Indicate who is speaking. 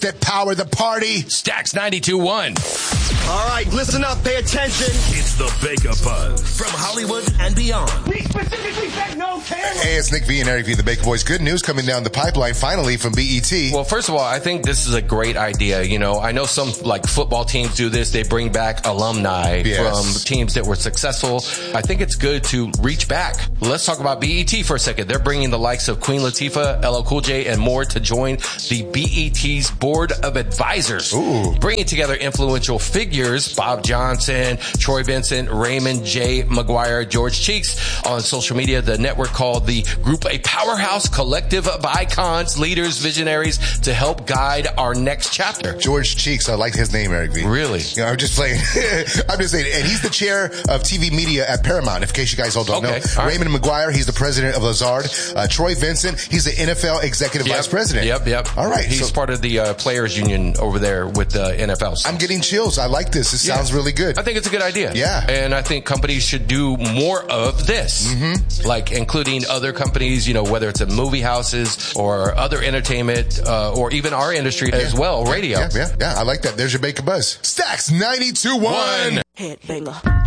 Speaker 1: that power the party.
Speaker 2: Stacks 92.1.
Speaker 3: All right, listen up, pay attention.
Speaker 4: It's the Baker Buzz from Hollywood and beyond.
Speaker 3: We specifically said no camera.
Speaker 1: Hey, it's Nick V and Eric V, the Baker Boys. Good news coming down the pipeline finally from BET.
Speaker 2: Well, first of all, I think this is a great idea. You know, I know some like football teams do this. They bring back alumni from teams that were successful. I think it's good to reach back. Let's talk about BET for a second. They're bringing the likes of Queen Latifah, LL Cool J, and more to join the BET's Board of Advisors.
Speaker 1: Ooh.
Speaker 2: Bringing together influential figures, Bob Johnson, Troy Vincent, Raymond J. McGuire, George Cheeks. On social media, the network called the group a powerhouse collective of icons, leaders, visionaries to help guide our next chapter.
Speaker 1: George Cheeks, I like his name, Eric V.
Speaker 2: Really?
Speaker 1: You know, I'm just playing. I'm just saying. And he's the chair of TV media at Paramount, in case you guys all don't know.
Speaker 2: All
Speaker 1: Raymond McGuire, he's the president of Lazard. Troy Vincent, he's the NFL executive vice president.
Speaker 2: Yep.
Speaker 1: All right.
Speaker 2: He's part of the players union over there with the NFL. So.
Speaker 1: I'm getting chills. I like this. It sounds really good.
Speaker 2: I think it's a good idea.
Speaker 1: Yeah.
Speaker 2: And I think companies should do more of this. Mm-hmm. Like including other companies, you know, whether it's in movie houses or other entertainment, or even our industry as well, radio.
Speaker 1: Yeah. I like that. There's your Baker Buzz. Stacks 92.1.
Speaker 5: Headbanger.